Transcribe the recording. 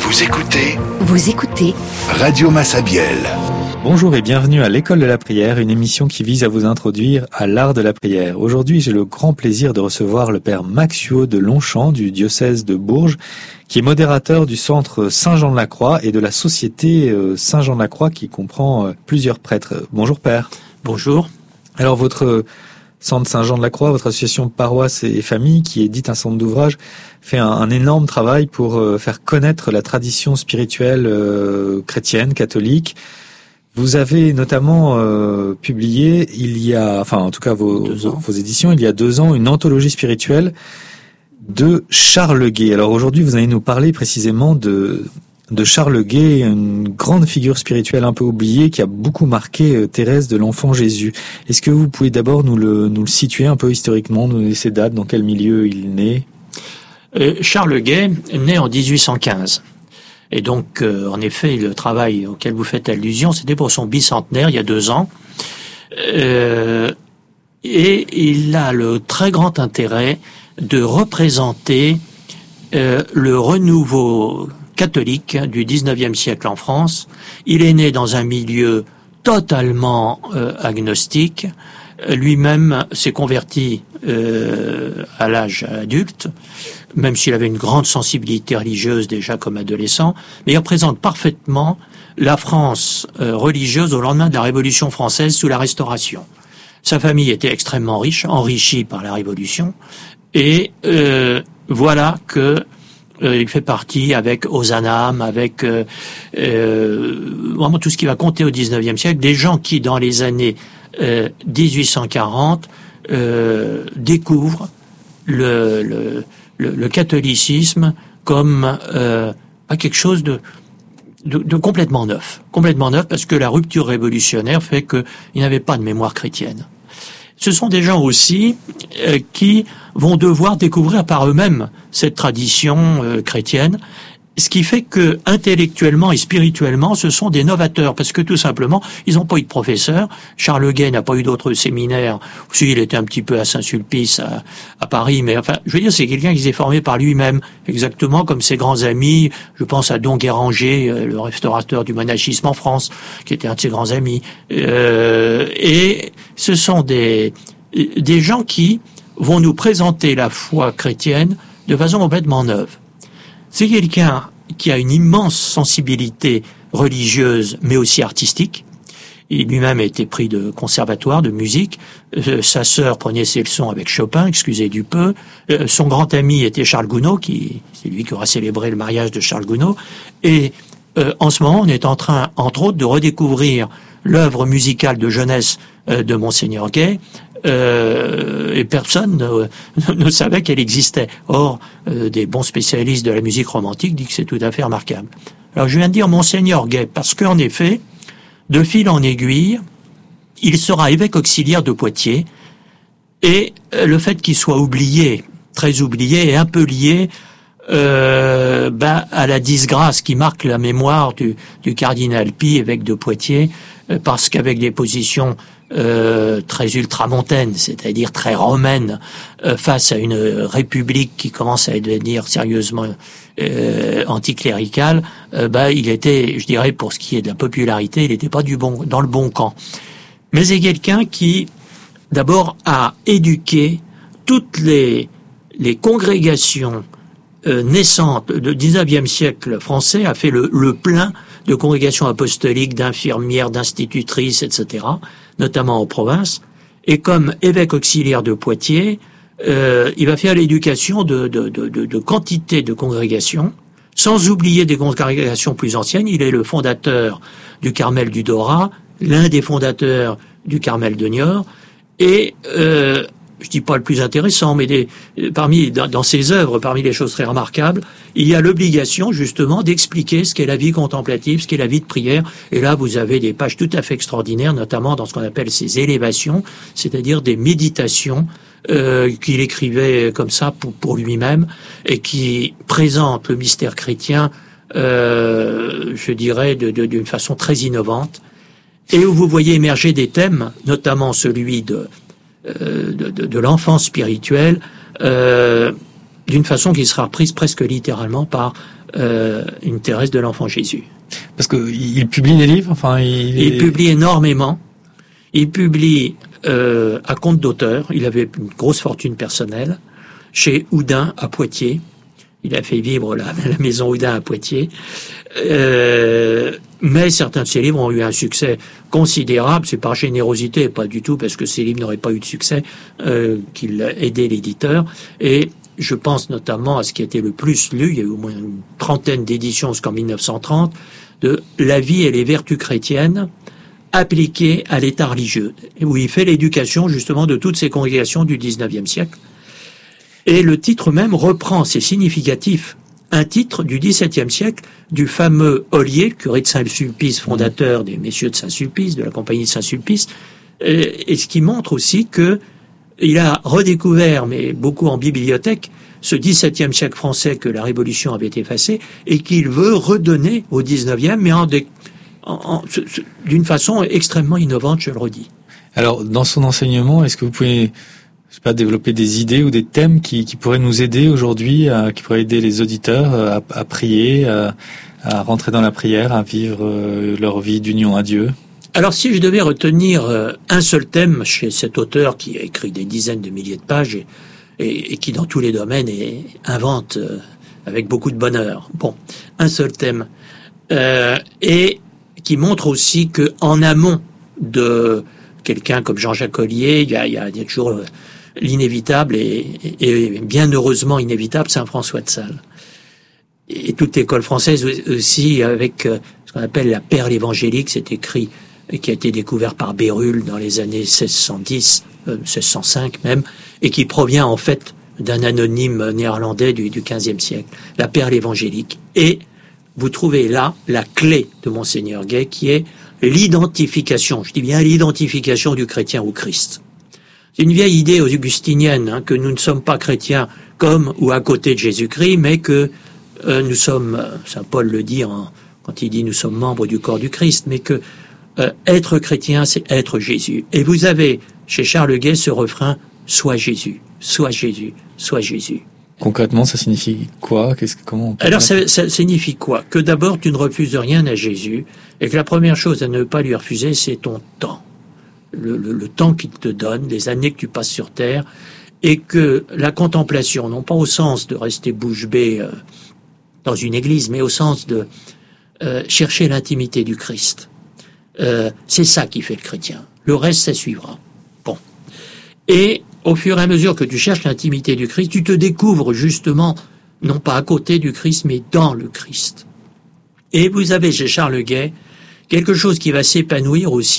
Vous écoutez Radio Massabielle. Bonjour et bienvenue à l'École de la prière, une émission qui vise à vous introduire à l'art de la prière. Aujourd'hui, j'ai le grand plaisir de recevoir le père Maxiot de Longchamp du diocèse de Bourges, qui est modérateur du centre Saint-Jean-de-la-Croix et de la société Saint-Jean-de-la-Croix qui comprend plusieurs prêtres. Bonjour père. Bonjour. Alors votre centre Saint-Jean-de-la-Croix, votre association Paroisse et Famille, qui édite un centre d'ouvrages, fait un énorme travail pour faire connaître la tradition spirituelle chrétienne, catholique. Vous avez notamment publié vos éditions, il y a 2 ans, une anthologie spirituelle de Charles Guay. Alors aujourd'hui, vous allez nous parler précisément de Charles Guay, une grande figure spirituelle un peu oubliée qui a beaucoup marqué Thérèse de l'Enfant Jésus. Est-ce que vous pouvez d'abord nous le situer un peu historiquement, nous donner ses dates, dans quel milieu il naît ? Charles Guay naît en 1815. Et donc, en effet, le travail auquel vous faites allusion, c'était pour son bicentenaire, il y a 2 ans. Et il a le très grand intérêt de représenter le renouveau catholique du 19e siècle en France. Il est né dans un milieu totalement agnostique. Lui-même s'est converti à l'âge adulte, même s'il avait une grande sensibilité religieuse déjà comme adolescent, mais il représente parfaitement la France religieuse au lendemain de la Révolution française sous la Restauration. Sa famille était extrêmement riche, enrichie par la Révolution, et voilà que il fait partie avec Ozanam, avec vraiment tout ce qui va compter au 19e siècle, des gens qui, dans les années 1840, découvrent le catholicisme comme quelque chose de complètement neuf parce que la rupture révolutionnaire fait qu'il n'y avait pas de mémoire chrétienne. Ce sont des gens aussi qui vont devoir découvrir par eux-mêmes cette tradition chrétienne, ce qui fait que intellectuellement et spirituellement, ce sont des novateurs, parce que tout simplement, ils n'ont pas eu de professeur. Charles Guay n'a pas eu d'autres séminaires. Si, il était un petit peu à Saint-Sulpice à Paris, mais enfin, je veux dire, c'est quelqu'un qui s'est formé par lui-même, exactement comme ses grands amis. Je pense à Don Guéranger, le restaurateur du monachisme en France, qui était un de ses grands amis. Et ce sont des gens qui vont nous présenter la foi chrétienne de façon complètement neuve. C'est quelqu'un qui a une immense sensibilité religieuse, mais aussi artistique. Il lui-même a été pris de conservatoire de musique. Sa sœur prenait ses leçons avec Chopin, excusez du peu. Son grand ami était Charles Gounod, c'est lui qui aura célébré le mariage de Charles Gounod. Et en ce moment, on est en train, entre autres, de redécouvrir l'œuvre musicale de jeunesse de Monseigneur Guay. Et personne ne savait qu'elle existait. Or, des bons spécialistes de la musique romantique disent que c'est tout à fait remarquable. Alors, je viens de dire Monseigneur Guay, parce qu'en effet, de fil en aiguille, il sera évêque auxiliaire de Poitiers, et le fait qu'il soit oublié, très oublié, et un peu lié à la disgrâce qui marque la mémoire du cardinal Pie, évêque de Poitiers, parce qu'avec des positions très ultramontaines, c'est-à-dire très romaines, face à une république qui commence à devenir sérieusement anticléricale, il était, je dirais, pour ce qui est de la popularité, il n'était pas dans le bon camp. Mais c'est quelqu'un qui, d'abord, a éduqué toutes les congrégations naissantes du 19e siècle français, a fait le plein de congrégations apostoliques, d'infirmières, d'institutrices, etc., notamment en province. Et comme évêque auxiliaire de Poitiers, il va faire l'éducation de quantité de congrégations, sans oublier des congrégations plus anciennes. Il est le fondateur du Carmel du Dorat, l'un des fondateurs du Carmel de Niort, et je dis pas le plus intéressant, mais dans ses œuvres, parmi les choses très remarquables, il y a l'obligation justement d'expliquer ce qu'est la vie contemplative, ce qu'est la vie de prière. Et là, vous avez des pages tout à fait extraordinaires, notamment dans ce qu'on appelle ses élévations, c'est-à-dire des méditations qu'il écrivait comme ça pour lui-même et qui présentent le mystère chrétien, je dirais, d'une façon très innovante, et où vous voyez émerger des thèmes, notamment celui de l'enfance spirituelle, d'une façon qui sera prise presque littéralement par une Thérèse de l'Enfant Jésus. Parce que il publie des livres, enfin il publie énormément. Il publie à compte d'auteur. Il avait une grosse fortune personnelle chez Houdin à Poitiers. Il a fait vivre la maison Houdin à Poitiers. Mais certains de ses livres ont eu un succès considérable. C'est par générosité, pas du tout parce que ces livres n'auraient pas eu de succès qu'il aidait l'éditeur. Et je pense notamment à ce qui a été le plus lu. Il y a eu au moins une trentaine d'éditions jusqu'en 1930 de La vie et les vertus chrétiennes appliquées à l'état religieux, où il fait l'éducation justement de toutes ces congrégations du XIXe siècle. Et le titre même reprend, c'est significatif, un titre du XVIIe siècle du fameux Ollier, curé de Saint-Sulpice, fondateur des Messieurs de Saint-Sulpice, de la compagnie de Saint-Sulpice, et ce qui montre aussi que il a redécouvert, mais beaucoup en bibliothèque, ce XVIIe siècle français que la Révolution avait effacé, et qu'il veut redonner au XIXe, mais d'une façon extrêmement innovante, je le redis. Alors, dans son enseignement, est-ce que vous pouvez, je sais pas, développer des idées ou des thèmes qui pourraient nous aider aujourd'hui, qui pourraient aider les auditeurs à prier, à rentrer dans la prière, à vivre leur vie d'union à Dieu? Alors, si je devais retenir un seul thème chez cet auteur qui a écrit des dizaines de milliers de pages et qui, dans tous les domaines, invente avec beaucoup de bonheur. Bon, un seul thème. Et qui montre aussi que en amont de quelqu'un comme Jean-Jacques Ollier, il y a toujours l'inévitable et bien heureusement inévitable Saint François de Sales. Et toute l'école française aussi avec ce qu'on appelle la perle évangélique, c'est écrit qui a été découvert par Bérulle dans les années 1610, 1605 même, et qui provient en fait d'un anonyme néerlandais du XVe siècle, la perle évangélique. Et vous trouvez là la clé de Monseigneur Gay qui est l'identification, je dis bien l'identification du chrétien au Christ. C'est une vieille idée augustinienne que nous ne sommes pas chrétiens comme ou à côté de Jésus-Christ, mais que nous sommes, Saint Paul le dit quand il dit nous sommes membres du corps du Christ, mais que être chrétien, c'est être Jésus. Et vous avez chez Charles Gay ce refrain « Sois Jésus, sois Jésus, sois Jésus ». Concrètement, ça signifie quoi? Comment on peut... Alors, ça signifie quoi? Que d'abord, tu ne refuses rien à Jésus, et que la première chose à ne pas lui refuser, c'est ton temps. Le temps qu'il te donne, les années que tu passes sur terre, et que la contemplation, non pas au sens de rester bouche bée dans une église, mais au sens de chercher l'intimité du Christ. C'est ça qui fait le chrétien. Le reste, ça suivra. Bon. Et au fur et à mesure que tu cherches l'intimité du Christ, tu te découvres justement, non pas à côté du Christ, mais dans le Christ. Et vous avez chez Charles Gay quelque chose qui va s'épanouir aussi